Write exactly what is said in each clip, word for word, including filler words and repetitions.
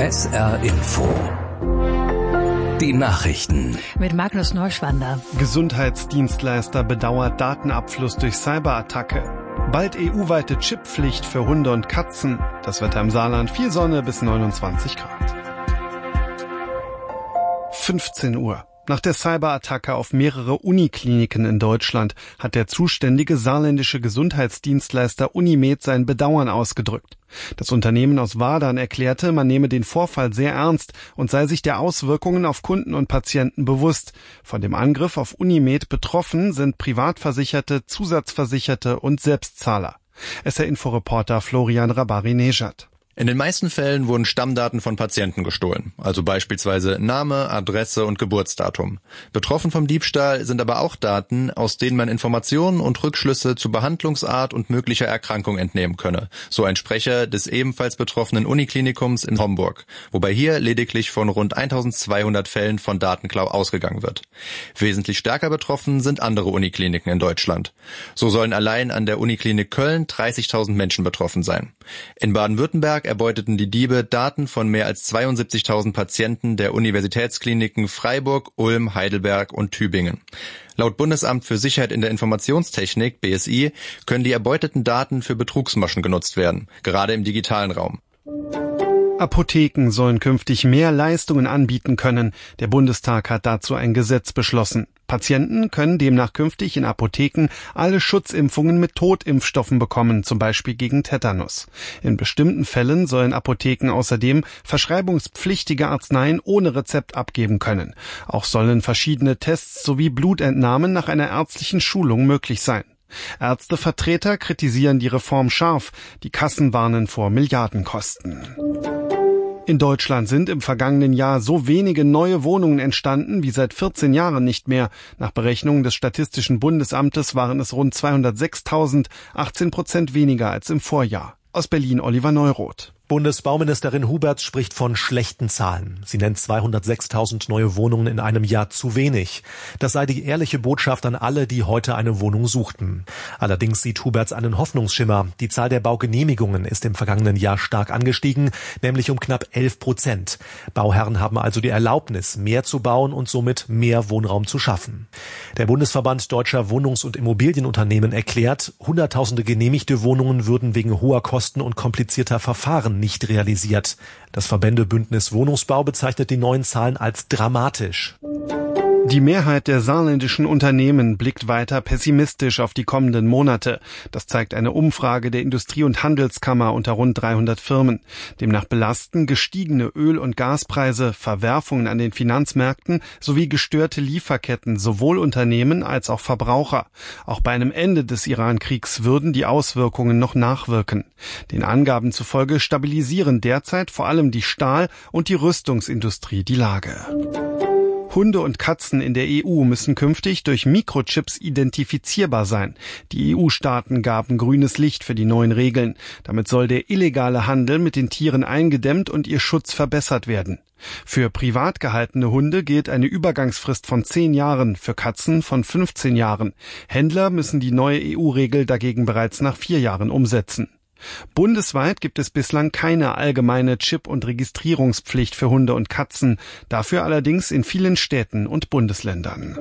S R Info. Die Nachrichten. Mit Magnus Neuschwander. Gesundheitsdienstleister bedauert Datenabfluss durch Cyberattacke. Bald E U-weite Chipppflicht für Hunde und Katzen. Das Wetter im Saarland, viel Sonne bis neunundzwanzig Grad. fünfzehn Uhr. Nach der Cyberattacke auf mehrere Unikliniken in Deutschland hat der zuständige saarländische Gesundheitsdienstleister Unimed sein Bedauern ausgedrückt. Das Unternehmen aus Wadern erklärte, man nehme den Vorfall sehr ernst und sei sich der Auswirkungen auf Kunden und Patienten bewusst. Von dem Angriff auf Unimed betroffen sind Privatversicherte, Zusatzversicherte und Selbstzahler. S R-Info-Reporter Florian Rabari-Nejad. In den meisten Fällen wurden Stammdaten von Patienten gestohlen, also beispielsweise Name, Adresse und Geburtsdatum. Betroffen vom Diebstahl sind aber auch Daten, aus denen man Informationen und Rückschlüsse zu Behandlungsart und möglicher Erkrankung entnehmen könne, so ein Sprecher des ebenfalls betroffenen Uniklinikums in Homburg, wobei hier lediglich von rund eintausendzweihundert Fällen von Datenklau ausgegangen wird. Wesentlich stärker betroffen sind andere Unikliniken in Deutschland. So sollen allein an der Uniklinik Köln dreißigtausend Menschen betroffen sein. In Baden-Württemberg erbeuteten die Diebe Daten von mehr als zweiundsiebzigtausend Patienten der Universitätskliniken Freiburg, Ulm, Heidelberg und Tübingen. Laut Bundesamt für Sicherheit in der Informationstechnik, B S I, können die erbeuteten Daten für Betrugsmaschen genutzt werden, gerade im digitalen Raum. Apotheken sollen künftig mehr Leistungen anbieten können. Der Bundestag hat dazu ein Gesetz beschlossen. Patienten können demnach künftig in Apotheken alle Schutzimpfungen mit Totimpfstoffen bekommen, zum Beispiel gegen Tetanus. In bestimmten Fällen sollen Apotheken außerdem verschreibungspflichtige Arzneien ohne Rezept abgeben können. Auch sollen verschiedene Tests sowie Blutentnahmen nach einer ärztlichen Schulung möglich sein. Ärztevertreter kritisieren die Reform scharf. Die Kassen warnen vor Milliardenkosten. In Deutschland sind im vergangenen Jahr so wenige neue Wohnungen entstanden wie seit vierzehn Jahren nicht mehr. Nach Berechnungen des Statistischen Bundesamtes waren es rund zweihundertsechstausend, achtzehn Prozent weniger als im Vorjahr. Aus Berlin Oliver Neuroth. Bundesbauministerin Huberts spricht von schlechten Zahlen. Sie nennt zweihundertsechstausend neue Wohnungen in einem Jahr zu wenig. Das sei die ehrliche Botschaft an alle, die heute eine Wohnung suchten. Allerdings sieht Huberts einen Hoffnungsschimmer. Die Zahl der Baugenehmigungen ist im vergangenen Jahr stark angestiegen, nämlich um knapp elf Prozent. Bauherren haben also die Erlaubnis, mehr zu bauen und somit mehr Wohnraum zu schaffen. Der Bundesverband Deutscher Wohnungs- und Immobilienunternehmen erklärt, hunderttausende genehmigte Wohnungen würden wegen hoher Kosten und komplizierter Verfahren nicht realisiert. Das Verbändebündnis Wohnungsbau bezeichnet die neuen Zahlen als dramatisch. Die Mehrheit der saarländischen Unternehmen blickt weiter pessimistisch auf die kommenden Monate. Das zeigt eine Umfrage der Industrie- und Handelskammer unter rund dreihundert Firmen. Demnach belasten gestiegene Öl- und Gaspreise, Verwerfungen an den Finanzmärkten sowie gestörte Lieferketten sowohl Unternehmen als auch Verbraucher. Auch bei einem Ende des Iran-Kriegs würden die Auswirkungen noch nachwirken. Den Angaben zufolge stabilisieren derzeit vor allem die Stahl- und die Rüstungsindustrie die Lage. Hunde und Katzen in der E U müssen künftig durch Mikrochips identifizierbar sein. Die E U-Staaten gaben grünes Licht für die neuen Regeln. Damit soll der illegale Handel mit den Tieren eingedämmt und ihr Schutz verbessert werden. Für privat gehaltene Hunde gilt eine Übergangsfrist von zehn Jahren, für Katzen von fünfzehn Jahren. Händler müssen die neue E U-Regel dagegen bereits nach vier Jahren umsetzen. Bundesweit gibt es bislang keine allgemeine Chip- und Registrierungspflicht für Hunde und Katzen, dafür allerdings in vielen Städten und Bundesländern.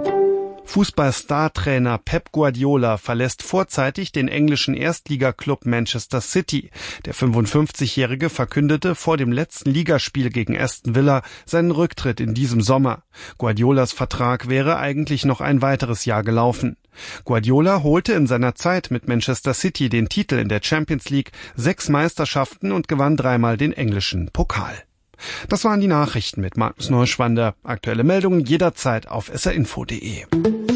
Fußball-Star-Trainer Pep Guardiola verlässt vorzeitig den englischen Erstligaklub Manchester City. Der fünfundfünfzigjährige verkündete vor dem letzten Ligaspiel gegen Aston Villa seinen Rücktritt in diesem Sommer. Guardiolas Vertrag wäre eigentlich noch ein weiteres Jahr gelaufen. Guardiola holte in seiner Zeit mit Manchester City den Titel in der Champions League, sechs Meisterschaften und gewann dreimal den englischen Pokal. Das waren die Nachrichten mit Magnus Neuschwander. Aktuelle Meldungen jederzeit auf s r info punkt d e.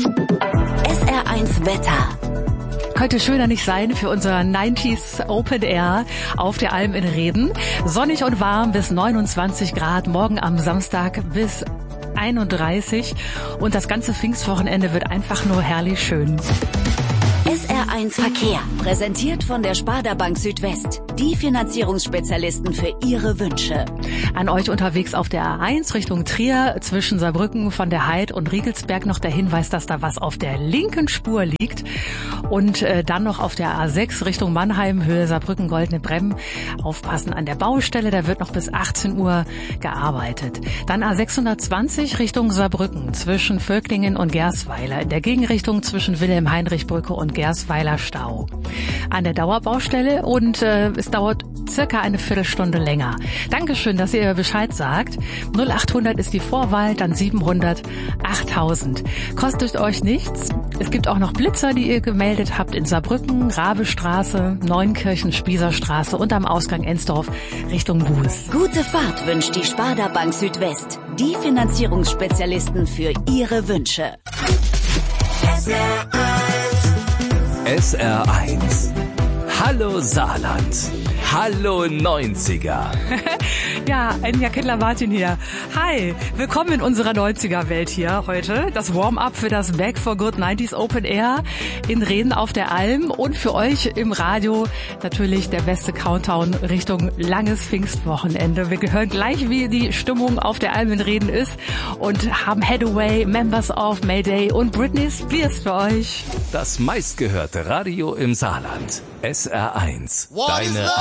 S R eins Wetter. Könnte schöner nicht sein für unser neunziger Open Air auf der Alm in Reden. Sonnig und warm bis neunundzwanzig Grad, morgen am Samstag bis einunddreißig und das ganze Pfingstwochenende wird einfach nur herrlich schön. S R eins Verkehr, präsentiert von der Sparda Bank Südwest. die Finanzierungsspezialisten für Ihre Wünsche. An euch unterwegs auf der A eins Richtung Trier zwischen Saarbrücken, von der Heid und Riegelsberg noch der Hinweis, dass da was auf der linken Spur liegt. Und äh, dann noch auf der A sechs Richtung Mannheim, Höhe Saarbrücken, Goldene Bremmen. Aufpassen an der Baustelle, da wird noch bis achtzehn Uhr gearbeitet. Dann A sechshundertzwanzig Richtung Saarbrücken zwischen Völklingen und Gersweiler. In der Gegenrichtung zwischen Wilhelm-Heinrich-Brücke und Gersweiler Stau. An der Dauerbaustelle und äh, es dauert circa eine Viertelstunde länger. Dankeschön, dass ihr Bescheid sagt. null achthundert ist die Vorwahl, dann siebenhundert achttausend. Kostet euch nichts. Es gibt auch noch Blitzer, die ihr gemeldet habt in Saarbrücken, Rabestraße, Neunkirchen, Spießerstraße und am Ausgang Ensdorf Richtung Buß. Gute Fahrt wünscht die Sparda Bank Südwest. Die Finanzierungsspezialisten für Ihre Wünsche. S R eins. Hallo Saarland. Hallo neunziger. Ja, Anja Kettler-Martin hier. Hi, willkommen in unserer neunziger-Welt hier heute. Das Warm-up für das Back for Good neunziger Open Air in Reden auf der Alm und für euch im Radio natürlich der beste Countdown Richtung langes Pfingstwochenende. Wir gehören gleich, wie die Stimmung auf der Alm in Reden ist und haben Hathaway, Members of Mayday und Britney Spears für euch. Das meistgehörte Radio im Saarland. S R eins. Deine